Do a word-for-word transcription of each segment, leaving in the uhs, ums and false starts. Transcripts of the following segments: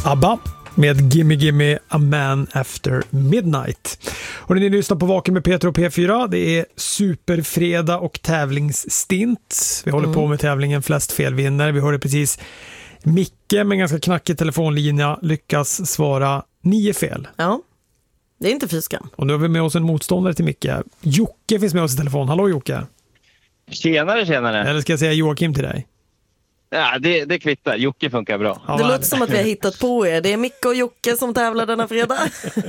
ABBA med Gimme Gimme A Man After Midnight. Och ni lyssnar på Vaken med Peter och P fyra. Det är superfredag och tävlingsstint. Vi håller mm. på med tävlingen Flest fel vinner. Vi hörde precis Micke med en ganska knackig telefonlinje lyckas svara nio fel. Ja, det är inte fyskam. Och nu har vi med oss en motståndare till Micke. Jocke finns med oss i telefon. Hallå Jocke. Tjenare, tjenare. Eller ska jag säga Joakim till dig? Ja, det, det kvittar. Jocke funkar bra. Det ja, låter som att vi har hittat på er. Det är Micke och Jocke som tävlar denna fredag.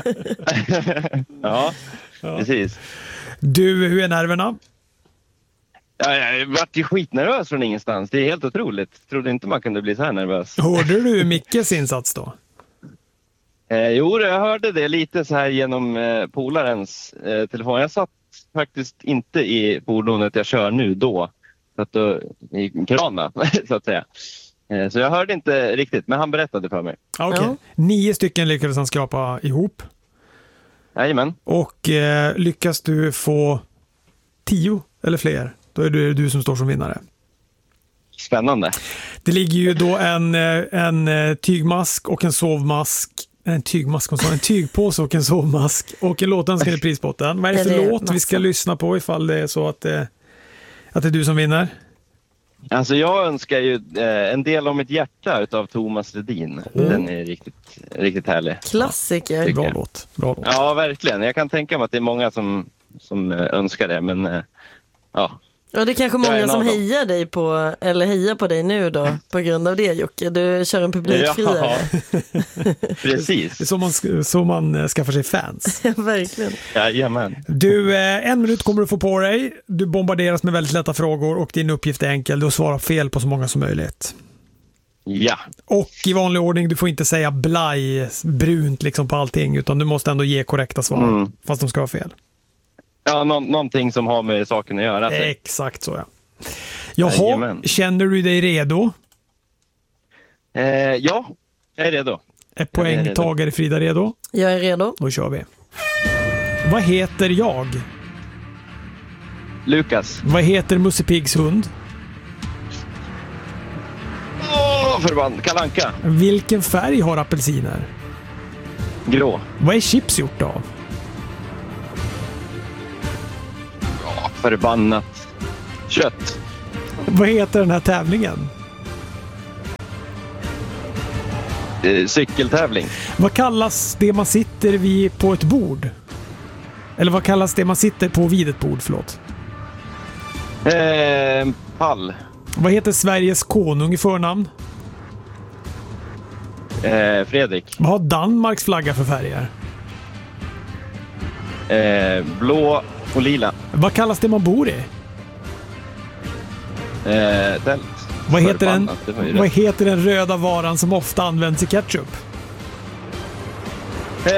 ja, ja, precis. Du, hur är nerverna? Ja, jag vart ju skitnervös från ingenstans. Det är helt otroligt. Trodde inte man kunde bli så här nervös. Hörde du Mickes insats då? Eh, jo, jag hörde det lite så här genom eh, polarens eh, telefon. Jag satt faktiskt inte i fordonet jag kör nu då. Satt då i krana, så att säga. Eh, så jag hörde inte riktigt, men han berättade för mig. Okej. Okay. Ja. Nio stycken lyckades han skrapa ihop. Jajamän. Och eh, lyckas du få tio eller fler, då är det du som står som vinnare. Spännande. Det ligger ju då en, en tygmask och en sovmask. En tygmask och så, en tygpåse och en sovmask. Och en låtönskare i prispotten. Vad är det för låt massa vi ska lyssna på ifall det är så att det, att det är du som vinner? Alltså jag önskar ju eh, En del om mitt hjärta utav Thomas Ledin. Mm. Den är riktigt, riktigt härlig. Klassiker. Bra låt. Bra låt. Ja, verkligen. Jag kan tänka mig att det är många som, som önskar det, men eh, ja. Ja, det är kanske många som hejar dig på, eller hejar på dig nu då, på grund av det, Jocke. Du kör en publikfriare. Ja, precis. Det är så man, så man skaffar sig fans. Ja, verkligen. Jajamän. Du, en minut kommer du få på dig. Du bombarderas med väldigt lätta frågor och din uppgift är enkel. Du svarar fel på så många som möjligt. Ja. Och i vanlig ordning, du får inte säga blaj, brunt liksom på allting, utan du måste ändå ge korrekta svar, mm. fast de ska vara fel. Ja, nå- någonting som har med saken att göra. Alltså. Exakt så, ja. Jaha, Jajamän. Känner du dig redo? Eh, ja, jag är redo. Är poängtagare Frida redo? Jag är redo. Då kör vi. Vad heter jag? Lukas. Vad heter Musse Piggs hund? Åh, förband. Kalle Anka. Vilken färg har apelsiner? Grå. Vad är chips gjort av? Förbannat kött. Vad heter den här tävlingen? Eh, cykeltävling. Vad kallas det man sitter vid på ett bord? Eller vad kallas det man sitter på vid ett bord, förlåt? Eh, pall. Vad heter Sveriges konung i förnamn? Eh, Fredrik. Vad har Danmarks flagga för färger? Eh, blå och lila. Vad kallas det man bor i? Eh, tält. Vad heter, den, vad heter den röda varan som ofta används i ketchup? Eh,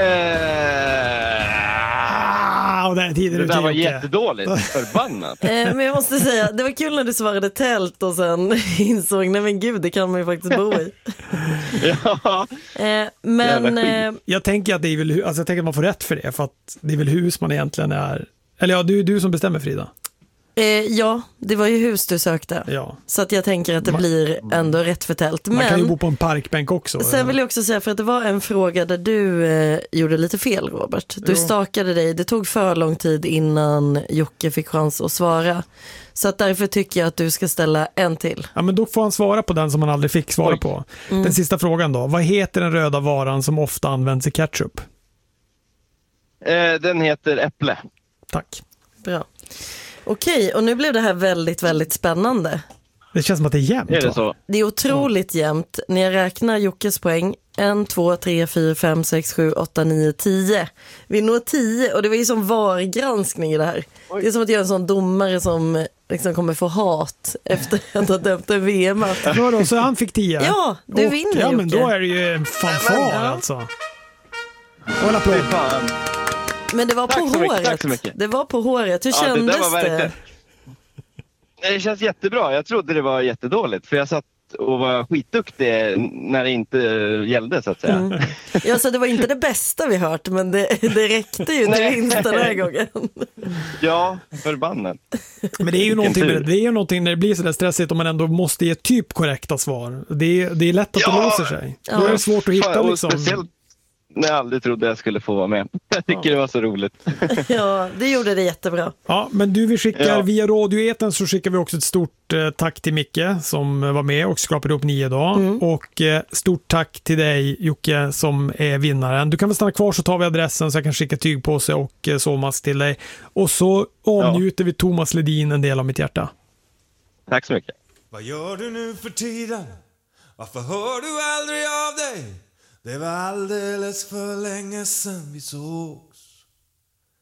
ah, det det där var jättedåligt. Förbannat. eh, men jag måste säga, det var kul när du svarade tält och sen insåg, nej men gud, det kan man ju faktiskt bo i. Ja. Eh, men eh, jag tänker att det är väl, alltså jag tänker att man får rätt för det, för att det är väl hus man egentligen är. Eller ja, du du som bestämmer, Frida. Eh, ja, det var ju hus du sökte. Ja. Så att jag tänker att det man, blir ändå rätt för tält. Man Men kan ju bo på en parkbänk också. Sen vill jag också säga, för att det var en fråga där du eh, gjorde lite fel, Robert. Du jo. stakade dig. Det tog för lång tid innan Jocke fick chans att svara. Så att därför tycker jag att du ska ställa en till. Ja, men då får han svara på den som han aldrig fick svara Oj. på. Mm. Den sista frågan då. Vad heter den röda varan som ofta används i ketchup? Eh, den heter äpple. Tack. Bra. Okej, och nu blev det här väldigt, väldigt spännande. Det känns som att det är jämnt. Är det så? Det är otroligt mm. jämnt. När jag räknar Jockes poäng, ett, två, tre, fyra, fem, sex, sju, åtta, nio, tio. Vi når tio, och det var ju som var-granskning i det här. Oj. Det är som att jag är en sån domare som liksom kommer få hat efter att ha dömt en V M. Ja, då, så han fick tio. Ja, du och, vinner, ja, Jocke. Men då är det ju en fanfar ja. alltså. Och en applåd. Men det var tack på håret. Tack så mycket. Det var på håret. Hur ja, kändes det? Var verkligen... Det känns jättebra. Jag trodde det var jättedåligt. För jag satt ut och var skitduktig när det inte gällde, så att säga. Mm. Ja, så det var inte det bästa vi hört, men det, det räckte ju till vinst den här gången. Ja, förbannat. Men det är ju någonting, med det. Det är ju någonting när det blir så där stressigt om man ändå måste ge typ korrekta svar. Det är, det är lätt att ja. det låser sig. Då är det svårt att hitta liksom. Speciellt när jag aldrig trodde jag skulle få vara med. Jag tycker ja. det var så roligt. Ja, det gjorde det jättebra. Ja, men du, vi skickar ja. via radioeten, så skickar vi också ett stort eh, tack till Micke som var med och skapade upp nio idag. Mm. Och eh, stort tack till dig, Jocke, som är vinnaren. Du kan väl stanna kvar, så tar vi adressen så jag kan skicka tygpåse och eh, sovmask till dig. Och så avnjuter ja. vi Thomas Ledin, En del av mitt hjärta. Tack så mycket. Vad gör du nu för tiden? Varför hör du aldrig av dig? Det var alldeles för länge sedan vi såg.